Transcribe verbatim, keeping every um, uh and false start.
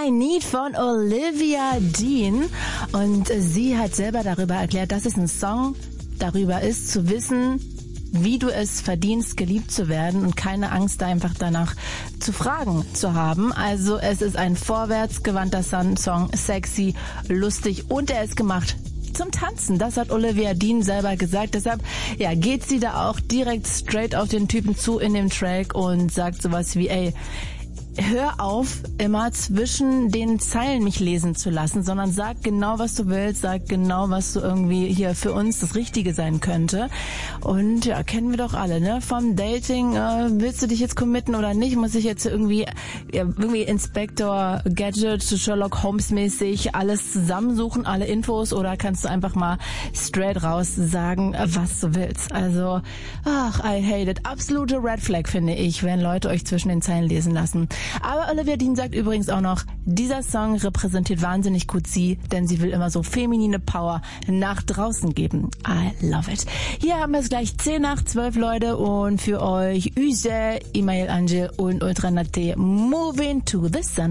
I Need von Olivia Dean. Und sie hat selber darüber erklärt, dass es ein Song darüber ist, zu wissen, wie du es verdienst, geliebt zu werden und keine Angst, da einfach danach zu fragen zu haben. Also es ist ein vorwärtsgewandter Song, sexy, lustig und er ist gemacht zum Tanzen. Das hat Olivia Dean selber gesagt. Deshalb ja, geht sie da auch direkt straight auf den Typen zu in dem Track und sagt sowas wie, ey, hör auf, immer zwischen den Zeilen mich lesen zu lassen, sondern sag genau, was du willst, sag genau, was du irgendwie hier für uns das Richtige sein könnte. Und ja, kennen wir doch alle, ne? Vom Dating, äh, willst du dich jetzt committen oder nicht? Muss ich jetzt irgendwie, ja, irgendwie Inspector Gadget, Sherlock Holmes mäßig alles zusammensuchen, alle Infos, oder kannst du einfach mal straight raus sagen, was du willst? Also, ach, I hate it. Absolute Red Flag, finde ich, wenn Leute euch zwischen den Zeilen lesen lassen. Aber Olivia Dean sagt übrigens auch noch, dieser Song repräsentiert wahnsinnig gut sie, denn sie will immer so feminine Power nach draußen geben. I love it. Hier haben wir es gleich zehn nach zwölf, Leute, und für euch Use, Email Angel und Ultra Nate, Moving to the Sun.